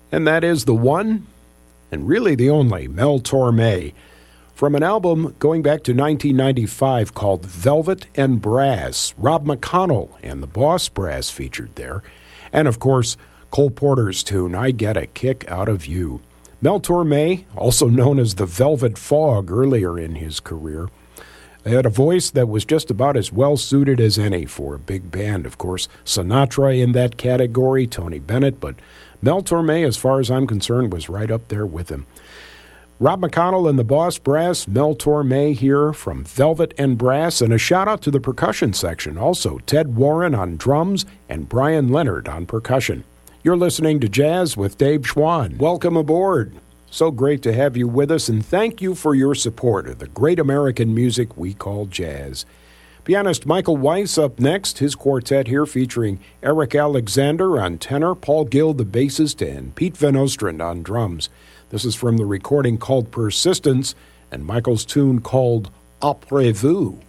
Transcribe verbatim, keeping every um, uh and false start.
And that is the one, and really the only, Mel Torme, from an album going back to nineteen ninety-five called Velvet and Brass. Rob McConnell and the Boss Brass featured there. And, of course, Cole Porter's tune, I Get a Kick Out of You. Mel Torme, also known as the Velvet Fog earlier in his career, had a voice that was just about as well-suited as any for a big band. Of course, Sinatra in that category, Tony Bennett, but Mel Torme, as far as I'm concerned, was right up there with him. Rob McConnell and the Boss Brass, Mel Torme here from Velvet and Brass, and a shout-out to the percussion section. Also, Ted Warren on drums and Brian Leonard on percussion. You're listening to Jazz with Dave Schwann. Welcome aboard. So great to have you with us, and thank you for your support of the great American music we call jazz. Pianist Michael Weiss up next, his quartet here featuring Eric Alexander on tenor, Paul Gill the bassist, and Pete Van Ostrand on drums. This is from the recording called Persistence, and Michael's tune called Après Vous.